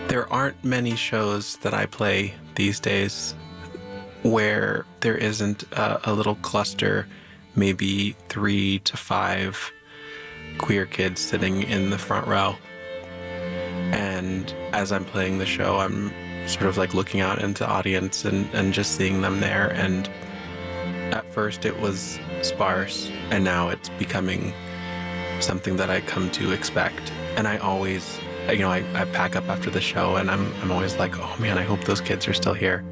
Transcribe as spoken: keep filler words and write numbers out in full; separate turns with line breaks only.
There aren't many shows that I play these days where there isn't a, a little cluster, maybe three to five queer kids sitting in the front row. And as I'm playing the show, I'm sort of like looking out into the audience and, and just seeing them there. And at first it was sparse, and now it's becoming something that I come to expect. And I always, you know, I, I pack up after the show and I'm, I'm always like, oh man, I hope those kids are still here.